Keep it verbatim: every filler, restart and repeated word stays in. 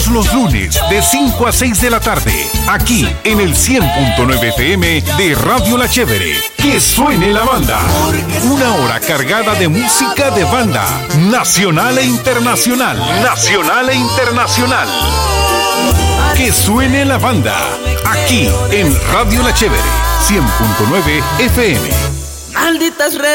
Todos los lunes de cinco a seis de la tarde, aquí en el cien punto nueve F M de Radio La Chévere. Que suene la banda. Una hora cargada de música de banda, nacional e internacional. Nacional e internacional. Que suene la banda. Aquí en Radio La Chévere, cien punto nueve F M. Malditas redes.